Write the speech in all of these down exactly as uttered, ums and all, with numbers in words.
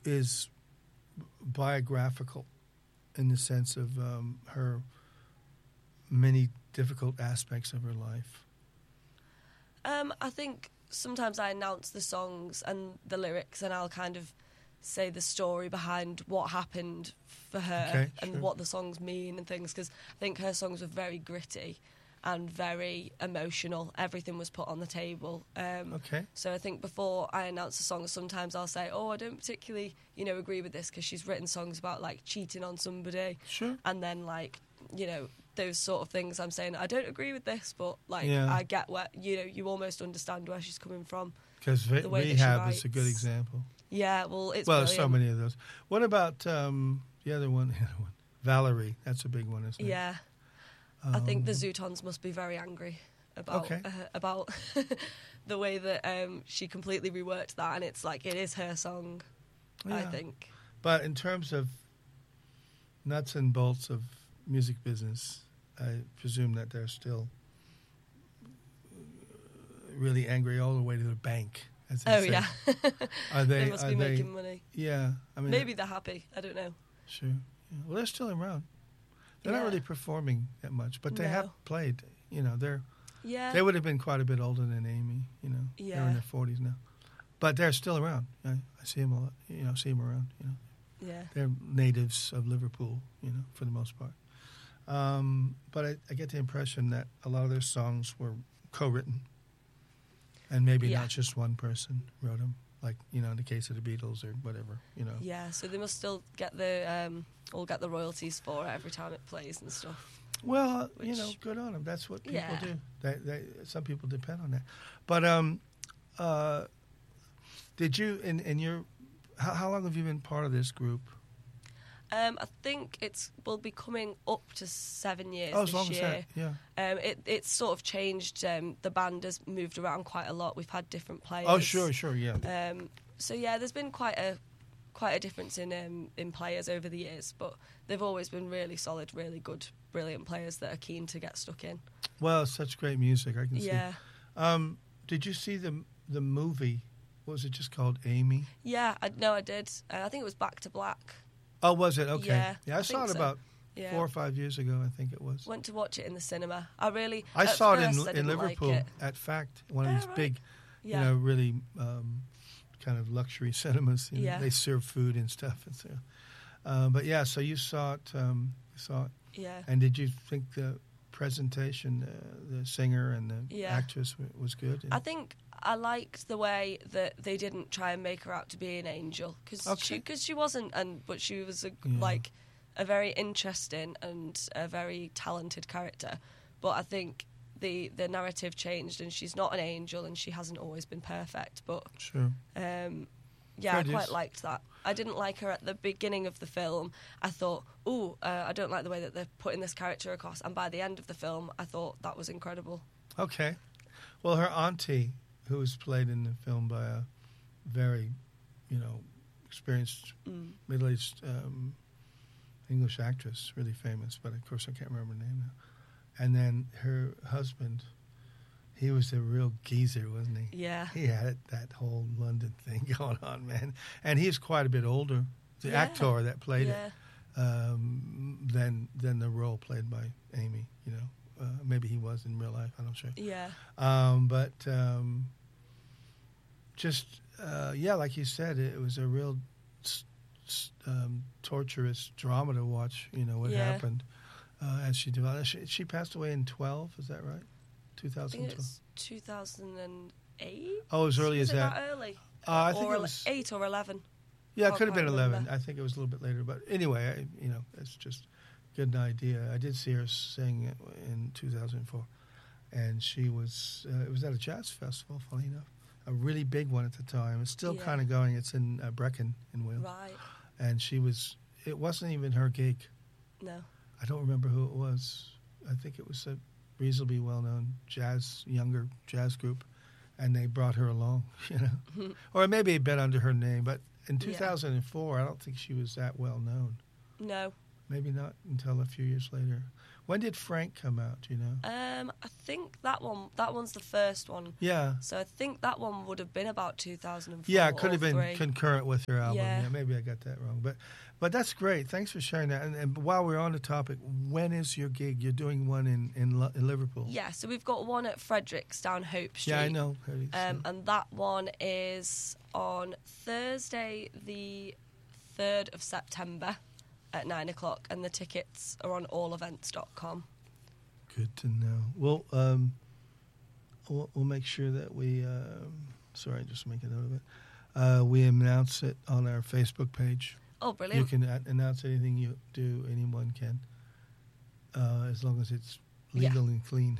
is biographical in the sense of um, her many difficult aspects of her life? Um, I think sometimes I announce the songs and the lyrics, and I'll kind of say the story behind what happened for her Okay, and sure. what the songs mean and things, because I think her songs were very gritty and very emotional. Everything was put on the table. Um, Okay. So I think before I announce a song, sometimes I'll say, oh, I don't particularly, you know, agree with this, because she's written songs about, like, cheating on somebody. Sure. And then, like, you know, those sort of things. I'm saying, I don't agree with this, but, like, Yeah. I get where, you know, you almost understand where she's coming from. Because the way that she Rehab is a good writes. example. Yeah, well, it's Well, there's so brilliant. many of those. What about um, the other one? The other one, Valerie. That's a big one, isn't it? Yeah. I think the Zootons must be very angry about Okay. uh, about the way that um, she completely reworked that, and it's like it is her song, I Yeah. think. But in terms of nuts and bolts of music business, I presume that they're still really angry all the way to the bank. As they Oh, say. yeah. Are they? They must are be they- making money. Yeah. I mean, Maybe they're happy. I don't know. Sure. Yeah. Well, they're still around. They're not Yeah. really performing that much, but they No. have played. You know, they're Yeah. they would have been quite a bit older than Amy. You know, they're Yeah. in their forties now, but they're still around. I, I see them a lot. You know, see them around. You know, Yeah. they're natives of Liverpool. You know, for the most part. Um, but I, I get the impression that a lot of their songs were co-written, and maybe Yeah. not just one person wrote them. Like, you know, in the case of the Beatles or whatever. You know. Yeah, so they must still get the um, all get the royalties for it every time it plays and stuff. Well, you Which- know, good on them. That's what people Yeah. do. They, they, some people depend on that. But um, uh, did you, in, in your, how, how long have you been part of this group? Um, I think it's will be coming up to seven years Oh, as this long as year. that, yeah. Um, it it's sort of changed. Um, the band has moved around quite a lot. We've had different players. Oh, sure, sure, yeah. Um, so yeah, there's been quite a quite a difference in um, in players over the years, but they've always been really solid, really good, brilliant players that are keen to get stuck in. Well, it's such great music, I can Yeah, see. Um, did you see the the movie? What was it just called? Amy? yeah. I no, I did. Uh, I think it was Back to Black. Oh, was it? Okay. Yeah, I, I saw it think so. about Yeah. four or five years ago, I think it was. Went to watch it in the cinema. I really. I at saw it first in, I in didn't Liverpool Like it. at Fact, one of Oh, these right. big, Yeah. you know, really um, kind of luxury cinemas. You know, Yeah. They serve food and stuff. And so, uh, but yeah, so you saw it. Um, you saw it, Yeah. and did you think the presentation, uh, the singer and the Yeah. actress w- was good? I think I liked the way that they didn't try and make her out to be an angel, because Okay. she, cause she wasn't, and but she was a, Yeah. like a very interesting and a very talented character. But I think the the narrative changed, and she's not an angel, and she hasn't always been perfect. But Sure. um, yeah, Fair I quite dues. liked that. I didn't like her at the beginning of the film. I thought, oh, uh, I don't like the way that they're putting this character across. And by the end of the film, I thought that was incredible. Okay. Well, her auntie, who was played in the film by a very, you know, experienced Mm. middle-aged um, English actress, really famous, but of course I can't remember her name now. And then her husband, he was a real geezer, wasn't he? Yeah. He had that whole London thing going on, man. And he's quite a bit older, the Yeah. actor that played Yeah. it, um, than than the role played by Amy. You know, uh, maybe he was in real life. I'm not sure. Yeah. Um, but um, just uh, yeah, like you said, it was a real s- s- um, torturous drama to watch. You know what Yeah. happened uh, as she developed. She, she passed away in twelve. Is that right? I think two thousand twelve. it's two thousand eight. Oh, as early Was as it that. that early? Uh, I think or it was eight or eleven. Yeah, it Can't could have been quite eleven. remember. I think it was a little bit later. But anyway, I, you know, it's just get an idea. I did see her sing it in two thousand four, and she was. Uh, it was at a jazz festival. Funny enough, a really big one at the time. It's still Yeah. kind of going. It's in uh, Brecon in Wales, Right. and she was. It wasn't even her gig. No. I don't remember who it was. I think it was a reasonably well-known jazz, younger jazz group, and they brought her along, you know, or maybe a bit under her name. But in two thousand four, I don't think she was that well known. No. Maybe not until a few years later. When did Frank come out? Do you know? Um, I think that one. That one's the first one. Yeah. So I think that one would have been about two thousand four. Yeah, it could or have been three. concurrent with your album. Yeah. Yeah. Maybe I got that wrong, but but that's great. Thanks for sharing that. And, and while we're on the topic, when is your gig? You're doing one in in, Lo- in Liverpool. Yeah, so we've got one at Fredericks down Hope Street. Yeah, I know. Um, and that one is on Thursday, the third of September at nine o'clock, and the tickets are on all events dot com. Good to know. Well, um, we'll, we'll make sure that we. Um, sorry, just make a note of it. Uh, we announce it on our Facebook page. Oh, brilliant! You can a- announce anything you do. Anyone can, uh, as long as it's legal Yeah. and clean.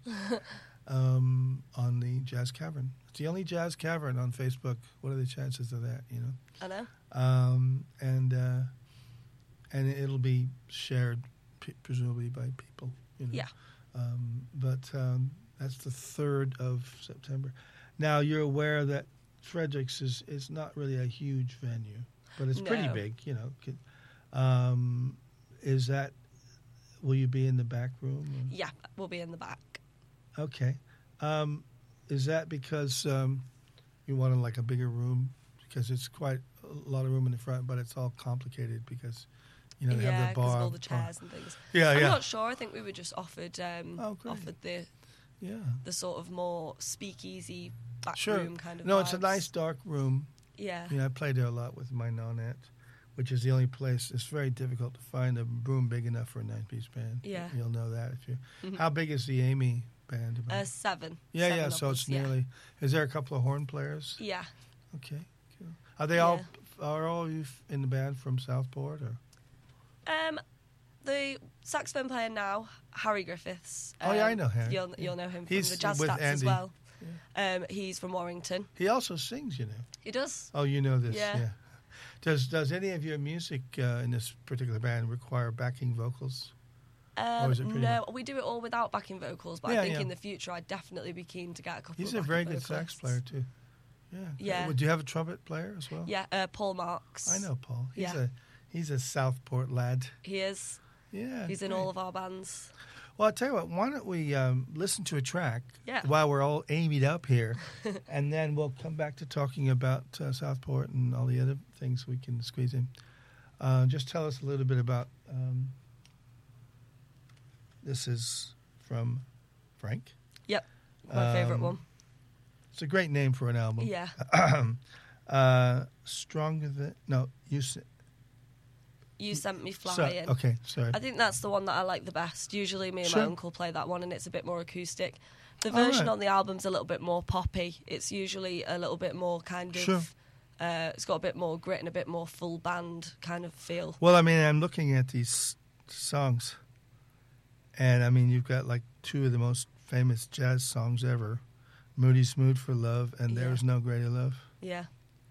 um, on the Jazz Cavern, it's the only Jazz Cavern on Facebook. What are the chances of that? You know. I know. Um, and uh, and it'll be shared, p- presumably by people. You know? Yeah. Um, but um, that's the third of September. Now you're aware that Fredericks is, is not really a huge venue, but it's pretty No. big. You know. Could- Um, is that? Will you be in the back room? or- Yeah, we'll be in the back. Okay. Um, is that because um, you wanted like a bigger room? Because it's quite a lot of room in the front, but it's all complicated because you know they yeah, have the bar, of all the bar- chairs and things. Yeah, I'm yeah, not sure. I think we were just offered um, Oh, great. offered the yeah. the sort of more speakeasy back Sure. room kind of. No, it's a vibes. nice dark room. Yeah. You know, I played there a lot with my nonette, which is the only place. It's very difficult to find a room big enough for a nine-piece band. Yeah. You'll know that if you. Mhm. How big is the Amy band? About? Uh, seven. yeah, Seven yeah. of So us, it's yeah. nearly. Is there a couple of horn players? Yeah. Okay, cool. Are they all? Are all of you f- in the band from Southport or? Um, the saxophone player now, Harry Griffiths. Oh, yeah, I um, know Harry. You'll, Yeah. you'll know him He's from the Jazz with Stats as Andy. well. Um, he's from Warrington. He also sings, you know. He does. Oh, you know this, yeah. Yeah. Does Does any of your music uh, in this particular band require backing vocals? Um, is it pretty no, we do it all without backing vocals, but Yeah, I think yeah. in the future I'd definitely be keen to get a couple He's of a backing very good sax vocalists. player too. Yeah. Yeah. Uh, Do you have a trumpet player as well? Yeah, uh, Paul Marks. I know Paul. He's Yeah. a he's a Southport lad. He is. Yeah. He's in great. all of our bands. Well, I'll tell you what. Why don't we um, listen to a track Yeah. while we're all Amied up here, and then we'll come back to talking about uh, Southport and all the other things we can squeeze in. Uh, just tell us a little bit about. Um, this is from Frank. Yep, my favourite Um, one. It's a great name for an album. Yeah. uh, stronger than no you. s- You sent me So, flying. okay, sorry. I think that's the one that I like the best. Usually me and Sure. my uncle play that one and it's a bit more acoustic. The All version right. on the album's a little bit more poppy. It's usually a little bit more kind of... Sure. Uh, it's got a bit more grit and a bit more full band kind of feel. Well, I mean, I'm looking at these songs, and I mean, you've got like two of the most famous jazz songs ever, "Moody's Mood for Love" and Yeah. "There's No Greater Love." Yeah.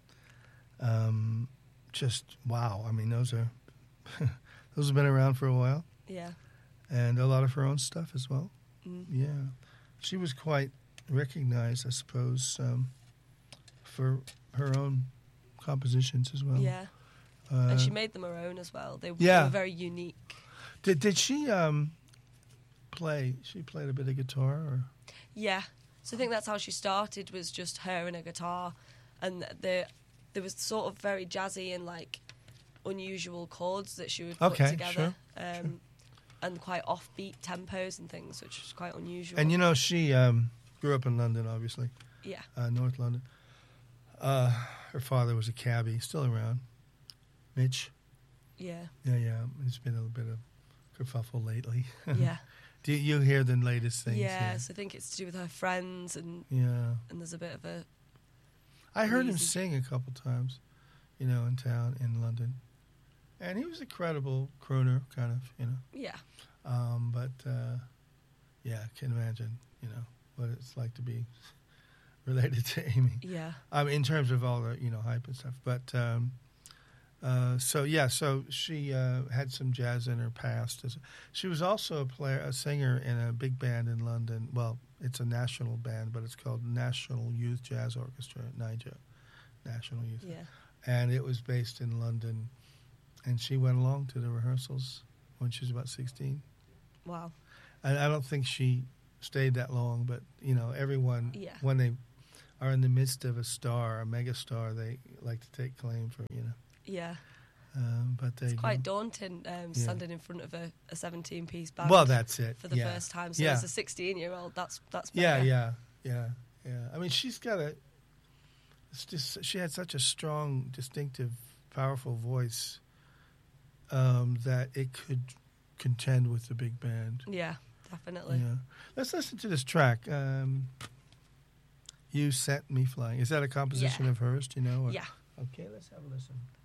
Um, just wow! I mean, those are those have been around for a while, Yeah. and a lot of her own stuff as well. Mm. Yeah, she was quite recognized, I suppose, um, for her own compositions as well. Yeah. uh, And she made them her own as well. They, Yeah. they were very unique. Did did she um, play? She played a bit of guitar, or Yeah. So I think that's how she started, was just her and a guitar. And the there was sort of very jazzy and like unusual chords that she would put Okay, together. sure, Um, sure. And quite offbeat tempos and things, which was quite unusual. and you know she um, grew up in London, obviously, yeah. uh, North London. Uh, her father was a cabbie, still around. Mitch, Yeah. yeah, yeah. It's been a little bit of kerfuffle lately. Yeah. Do you hear the latest things? Yes, I think it's to do with her friends, and Yeah. and there's a bit of a I heard him Crazy. sing a couple times, you know, in town in London, and he was a credible crooner, kind of, you know. yeah, Um, but uh, yeah, I can imagine, you know, what it's like to be related to Amy. yeah, I mean, in terms of all the, you know, hype and stuff. But um, uh, so yeah, so she uh, had some jazz in her past. As- She was also a player, a singer in a big band in London. Well, it's a national band, but it's called National Youth Jazz Orchestra, NYJO, National Youth. yeah. And it was based in London. And she went along to the rehearsals when she was about sixteen. Wow. And I don't think she stayed that long, but, you know, everyone, Yeah. when they are in the midst of a star, a mega star, they like to take claim for, you know. Yeah. Um, but they It's quite do. daunting um, Yeah. standing in front of a, a seventeen-piece band. Well, that's it. For the yeah. first time. So yeah. as a sixteen-year-old, that's that's Yeah, mega. yeah, yeah, yeah. I mean, she's got a. It's just she had such a strong, distinctive, powerful voice um, that it could contend with the big band. Yeah, definitely. Yeah. Let's listen to this track. Um, you Sent Me Flying. Is that a composition Yeah. of hers? Do you know? Or- Yeah. Okay, let's have a listen.